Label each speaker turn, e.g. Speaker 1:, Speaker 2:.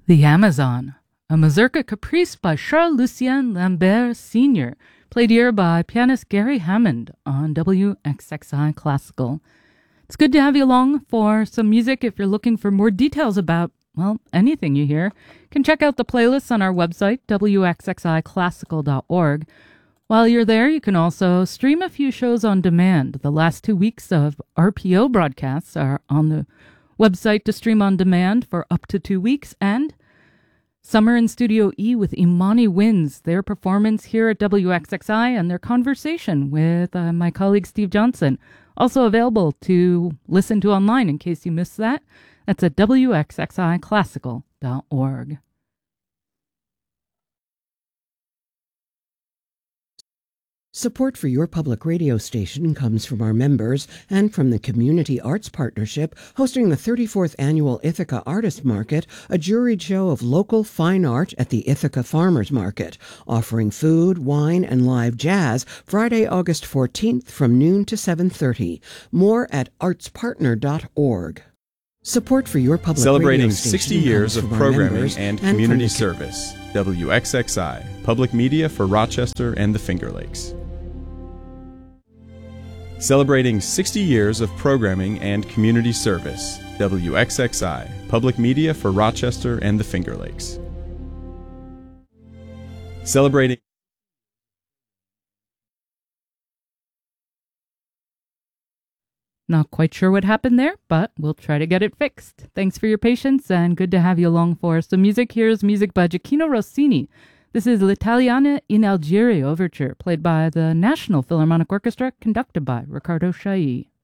Speaker 1: The Amazon, a mazurka caprice by Charles-Lucien Lambert Sr., played here by pianist Gary Hammond on WXXI Classical. It's good to have you along for some music. If you're looking for more details about, well, anything you hear, you can check out the playlists on our website, wxxiclassical.org. While you're there, you can also stream a few shows on demand. The last 2 weeks of RPO broadcasts are on the website to stream on demand for up to 2 weeks, and Summer in Studio E with Imani Wins, their performance here at WXXI and their conversation with my colleague Steve Johnson. Also available to listen to online in case you missed that. That's at wxxiclassical.org.
Speaker 2: Support for your public radio station comes from our members and from the Community Arts Partnership, hosting the 34th Annual Ithaca Artist Market, a juried show of local fine art at the Ithaca Farmers Market, offering food, wine, and live jazz Friday, August 14th from noon to 7:30. More at artspartner.org. Support for your public
Speaker 3: Celebrating
Speaker 2: radio station
Speaker 3: 60 years of
Speaker 2: comes from our
Speaker 3: programming
Speaker 2: members
Speaker 3: and
Speaker 2: from
Speaker 3: community
Speaker 2: the
Speaker 3: service. WXXI, public media for Rochester and the Finger Lakes. Celebrating 60 years of programming and community service. WXXI, public media for Rochester and the Finger Lakes. Celebrating.
Speaker 1: Not quite sure what happened there, but we'll try to get it fixed. Thanks for your patience, and good to have you along for some music. Here's music by Gioacchino Rossini. This is L'Italiana in Algeria Overture, played by the National Philharmonic Orchestra, conducted by Riccardo Chailly.